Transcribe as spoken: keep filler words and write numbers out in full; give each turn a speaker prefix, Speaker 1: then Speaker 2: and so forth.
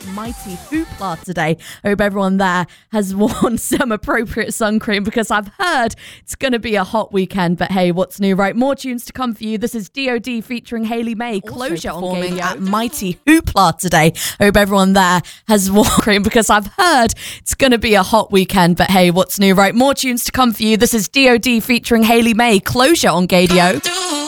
Speaker 1: mighty hoopla today. I hope everyone there has worn some appropriate sun cream because I've heard it's going to be a hot weekend. But hey, what's new, right? More tunes to come for you. This is D O D featuring Hayley May. Closure on Gadio at mighty hoopla today. I hope everyone there has worn cream because I've heard it's going to be a hot weekend. But hey, what's new, right? More tunes to come for you. This is D O D featuring Hayley May. Closure on Gadio.